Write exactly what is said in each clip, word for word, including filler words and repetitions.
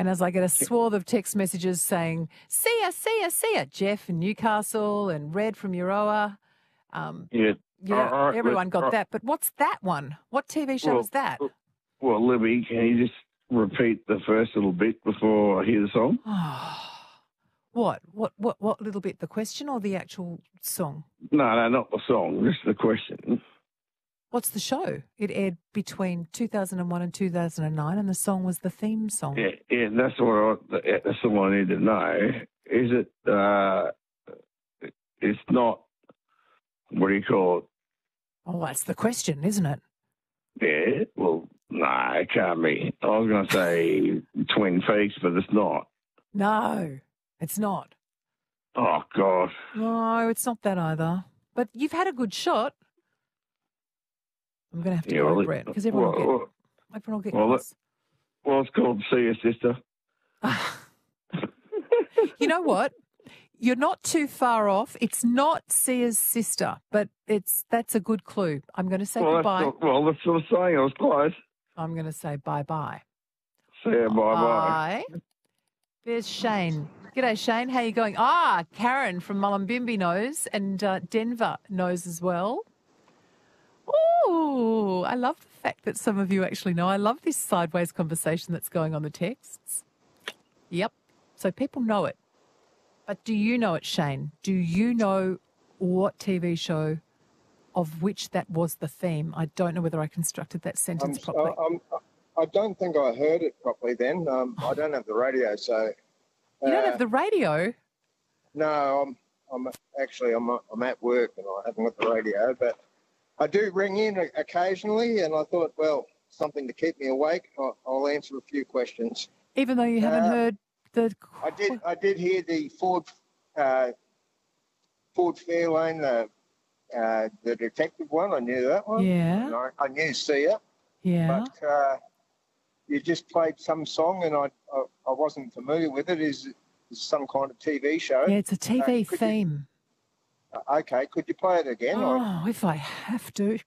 And as I get a swath of text messages saying, see ya, see ya, see ya, Jeff in Newcastle and Red from Euroa. Um, Yeah. yeah, All right, everyone got all right. that. But what's that one? What T V show Well, is that? Well, Libby, can you just repeat the first little bit before I hear the song? What? What? What? What little bit? The question or the actual song? No, no, not the song, just the question. What's the show? It aired between two thousand one and two thousand nine, and the song was the theme song. Yeah, yeah, that's what I, that's all I need to know. Is it, uh, it's not, what do you call it? Oh, that's the question, isn't it? Yeah, well, no, it can't be. I was going to say Twin Peaks, but it's not. No, it's not. Oh, God. No, it's not that either. But you've had a good shot. I'm going to have to Yeah, go, well, Brett, because everyone well, will get, everyone will get well, cross. Well, it's called See Your Sister. You know what? You're not too far off. It's not Sia's sister, but it's that's a good clue. I'm going to say well, goodbye. That's, well, that's what I'm saying. I was close. I'm going to say bye-bye. See you, bye-bye. Bye. There's Shane. G'day, Shane. How you going? Ah, Karen from Mullumbimby knows, and uh, Denver knows as well. Oh, I love the fact that some of you actually know. I love this sideways conversation that's going on the texts. Yep. So people know it. But do you know it, Shane? Do you know what T V show of which that was the theme? I don't know whether I constructed that sentence I'm, properly. I'm, I don't think I heard it properly then. Um, I don't have the radio, so... You don't uh, have the radio? No, I'm, I'm actually, I'm, I'm at work and I haven't got the radio, but I do ring in occasionally and I thought, well, something to keep me awake. I'll, I'll answer a few questions. Even though you haven't Uh, heard the... I did I did hear the Ford uh, Ford Fairlane, the, uh, the detective one. I knew that one. Yeah. And I, I knew Sia. Yeah. But uh, you just played some song and I, I, I wasn't familiar with it. Is it some kind of T V show? Yeah, it's a T V Uh, could theme. You, uh, okay, could you play it again? Or- Oh, if I have to.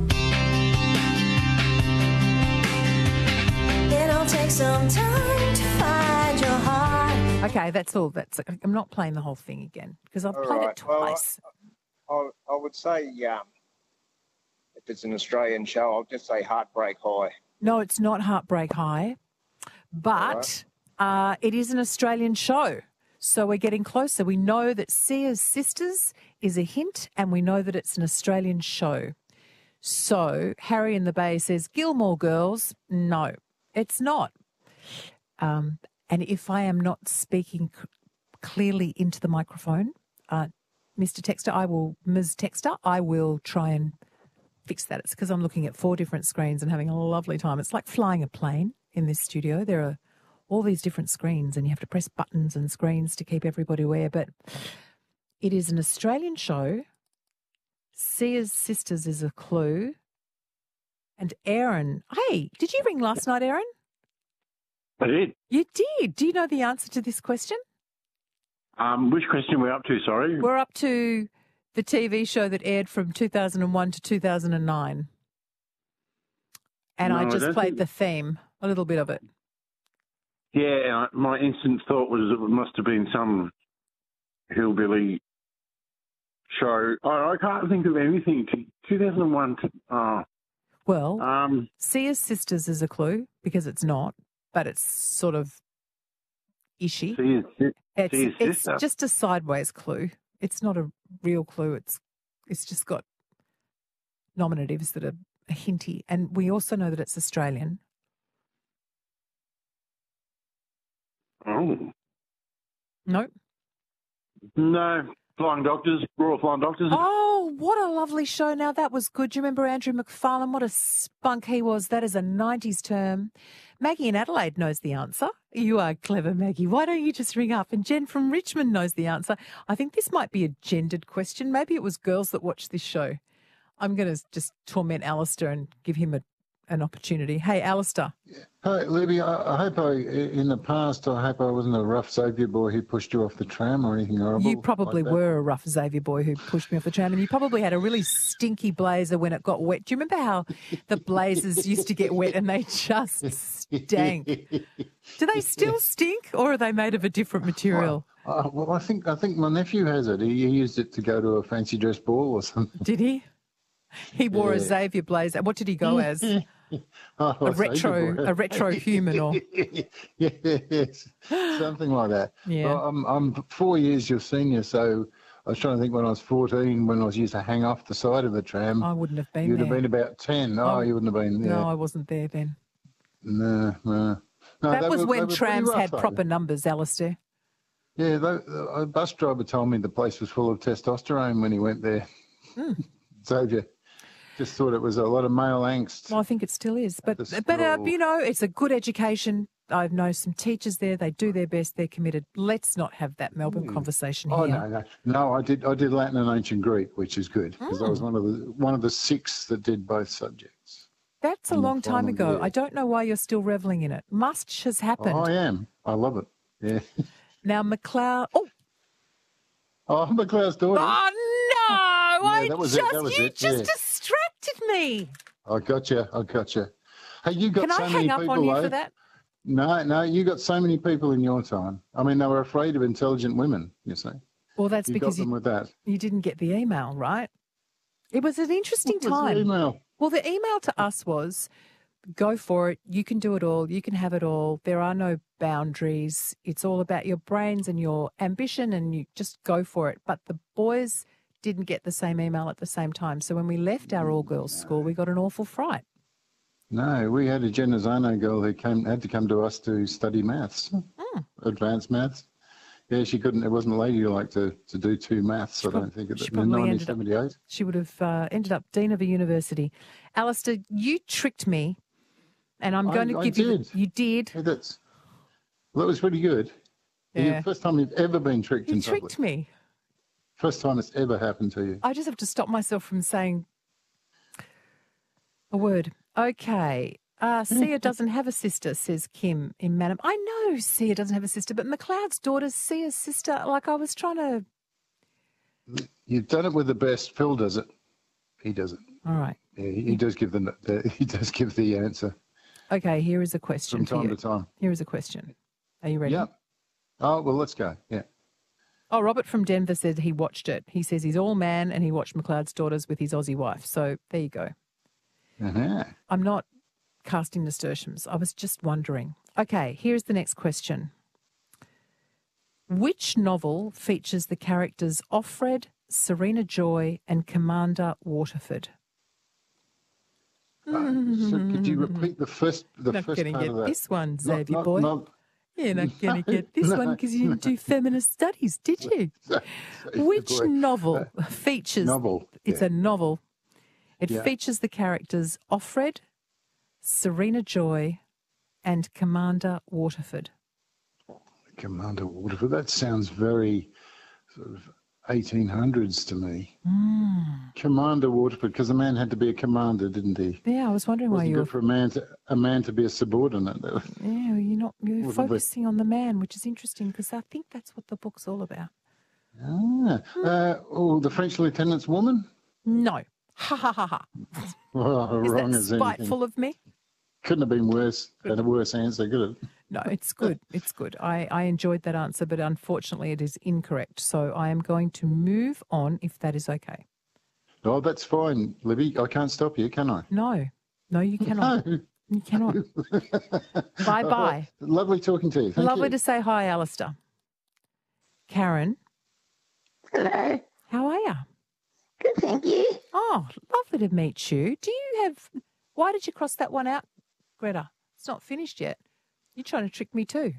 It'll take some time to find your heart. Okay, that's all. That's. I'm not playing the whole thing again because I've All played right. it Well, twice. I, I would say, um, if it's an Australian show, I'll just say Heartbreak High. No, it's not Heartbreak High, but uh, it is an Australian show. So we're getting closer. We know that Sia's Sisters is a hint, and we know that it's an Australian show. So Harry in the Bay says, Gilmore Girls. No, it's not. Um, and if I am not speaking c- clearly into the microphone, uh, Mister Texter, I will, Miz Texter, I will try and fix that. It's because I'm looking at four different screens and having a lovely time. It's like flying a plane in this studio. There are all these different screens and you have to press buttons and screens to keep everybody aware. But it is an Australian show. Sia's Sisters is a clue. And Aaron, hey, did you ring last night, Aaron? I did. You did. Do you know the answer to this question? Um, which question are we up to, sorry? We're up to the T V show that aired from two thousand one to two thousand nine. And No, I I just don't played think- the theme, a little bit of it. Yeah, my instant thought was it must have been some hillbilly show. I, I can't think of anything. two thousand one, oh, Well, um, Sia's Sisters is a clue because it's not, but it's sort of ishy. Sia's, It's Sia's it's sister. just a sideways clue. It's not a real clue. It's it's just got nominatives that are hinty, and we also know that it's Australian. Oh. Nope. No, Flying Doctors, Royal Flying Doctors. Oh, what a lovely show. Now, that was good. Do you remember Andrew McFarlane? What a spunk he was. That is a nineties term. Maggie in Adelaide knows the answer. You are clever, Maggie. Why don't you just ring up? And Jen from Richmond knows the answer. I think this might be a gendered question. Maybe it was girls that watched this show. I'm going to just torment Alistair and give him a an opportunity. Hey, Alistair. Hey, Libby, I, I hope I, in the past, I hope I wasn't a rough Xavier boy who pushed you off the tram or anything horrible. You probably like that. were a rough Xavier boy who pushed me off the tram, and you probably had a really stinky blazer when it got wet. Do you remember how the blazers used to get wet and they just stank? Do they still stink, or are they made of a different material? Uh, well, I think I think my nephew has it. He, he used it to go to a fancy dress ball or something. Did he? He wore Yeah. a Xavier blazer. What did he go as? Oh, A Xavier retro, boy. a retro human, or Yes, something like that. Yeah. Well, I'm, I'm four years your senior, so I was trying to think when I was fourteen, when I was used to hang off the side of the tram. I wouldn't have been You'd there. have been about ten. Oh, Oh, you wouldn't have been there. No, I wasn't there then. No, no. no That they was were- they when were pretty trams rough, had though. proper numbers, Alistair. Yeah, they, a bus driver told me the place was full of testosterone when he went there. Mm. Xavier just thought it was a lot of male angst. Well, I think it still is. But, the but uh, school. you know, it's a good education. I know some teachers there. They do their best. They're committed. Let's not have that Melbourne conversation Oh here. no, no, no! I did, I did Latin and ancient Greek, which is good because I was Hmm. one of the one of the six that did both subjects. That's a in the long time final ago. year. I don't know why you're still reveling in it. Much has happened. Oh, I am. I love it. Yeah. Now, McLeod. Oh, Oh, McLeod's daughter. oh no! I that was it, just that was you it, just yeah. distracted me. I got you. I got you. Hey, you got Can so I many hang up people. on you though. for that? No, no, you got so many people in your time. I mean, they were afraid of intelligent women. You see, Well, that's you got because them you, with that. you didn't get the email, right? It was an interesting What was the time. email? Well, the email to us was, go for it. You can do it all. You can have it all. There are no boundaries. It's all about your brains and your ambition, and you just go for it. But the boys didn't get the same email at the same time. So when we left our all-girls school, we got an awful fright. No, we had a Genazzano girl who came had to come to us to study maths, Hmm. advanced maths. Yeah, she couldn't. It wasn't ladylike to to do two maths. I don't think she in probably nineteen ended up- seventy-eight. She would have uh, ended up dean of a university. Alistair, you tricked me, and I'm I- going to I give you. did. The, you did. Hey, that's well, that was pretty good. Yeah. The first time you've ever been tricked You in tricked public. me. First time it's ever happened to you. I just have to stop myself from saying a word. Okay. Uh, Sia doesn't have a sister, says Kim in Madam. I know Sia doesn't have a sister, but McLeod's daughter's Sia's sister. Like, I was trying to. You've done it with the best. Phil does it. He does it. All right. Yeah, he, he does give the, the he does give the answer Okay, here is a question from for time you. to time. Here is a question. Are you ready? Yeah. Oh well, let's go. Yeah. Oh, Robert from Denver said he watched it. He says he's all man and he watched McLeod's daughters with his Aussie wife. So there you go. Uh-huh. I'm not casting nasturtiums. I was just wondering. Okay, here's the next question. Which novel features the characters Offred, Serena Joy, and Commander Waterford? Uh, so could you repeat the first the Not first going to part get of that? this one, Not- Xavier not- boy. not- You're not going to No, get this one no, because you didn't no. do feminist studies, did you? Xavier Which boy. novel features? Novel, It's yeah. a novel. It Yeah. features the characters Offred, Serena Joy, and Commander Waterford. Commander Waterford. That sounds very sort of eighteen hundreds to me. Mm. Commander Waterford, because the man had to be a commander, didn't he? Yeah, I was wondering It why wasn't you were. good for a man to a man to be a subordinate. That was- Yeah, well, you're not. You're Wasn't it? focusing on the man, which is interesting because I think that's what the book's all about. Ah, uh, oh, the French lieutenant's woman. No, ha ha ha ha. Oh, Is wrong that as anything. spiteful of me? Couldn't have been worse. Had a worse answer, could it? No, it's good. It's good. I, I enjoyed that answer, but unfortunately it is incorrect. So I am going to move on if that is okay. Oh, that's fine, Libby. I can't stop you, can I? No, no, you cannot. No. You cannot. Bye bye. Lovely talking to you. Thank Lovely you. to say hi, Alistair. Karen, Hello. how are you? Good, thank you. Oh, lovely to meet you. Do you have. Why did you cross that one out, Greta? It's not finished yet. You're trying to trick me too.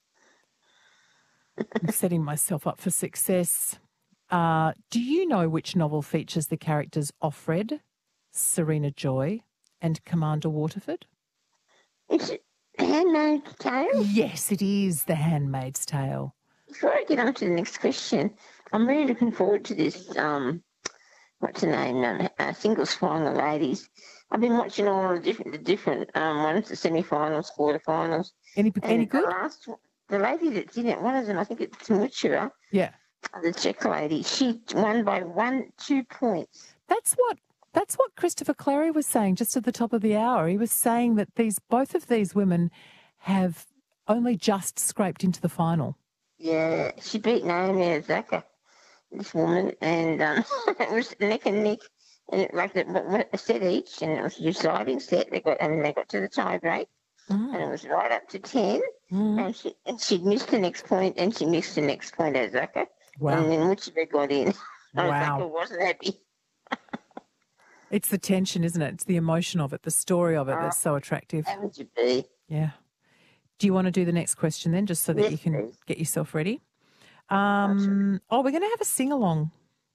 I'm setting myself up for success. Uh, do you know which novel features the characters Offred, Serena Joy, and Commander Waterford? It's Handmaid's Tale. Yes, it is The Handmaid's Tale. Before I get on to the next question, I'm really looking forward to this. Um, what's the name? Um, uh, Singles Flying the Ladies. I've been watching all the different, the different um, ones, the semi-finals, quarter-finals. Any any And good? The last one, the lady that did it, one of them, I think it's Muchira, Yeah. the Czech lady, she won by one, two points. That's what that's what Christopher Clary was saying just at the top of the hour. He was saying that these both of these women have only just scraped into the final. Yeah, she beat Naomi Osaka, this woman, and um, it was neck and neck, and it, like the, a set each, and it was a deciding set. They got and they got to the tie break, Mm. and it was right up to ten, Mm. and she and she missed the next point, and she missed the next point, Osaka, Wow. and then Muchira got in. Wow. Osaka wasn't happy. It's the tension, isn't it? It's the emotion of it, the story of it Uh, that's so attractive. How would you be? Yeah. Do you want to do the next question then, just so that Yes, you can please. get yourself ready? Um, oh, we're going to have a sing-along.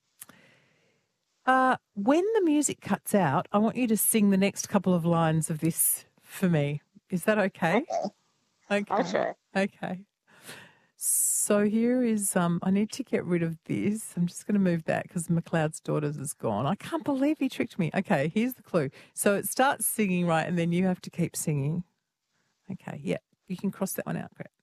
Uh, when the music cuts out, I want you to sing the next couple of lines of this for me. Is that okay? Okay. I'll try. Okay. So here is, um, I need to get rid of this. I'm just going to move that because McLeod's Daughters is gone. I can't believe he tricked me. Okay, here's the clue. So it starts singing, right, and then you have to keep singing. Okay, yeah, you can cross that one out, Greg.